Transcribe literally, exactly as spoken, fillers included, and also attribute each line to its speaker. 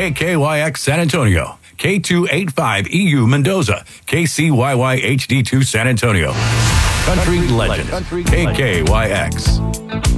Speaker 1: K K Y X San Antonio, K two eighty-five E U Mendoza, K C Y Y H D two San Antonio. Country, Country legend, Country K K Y X.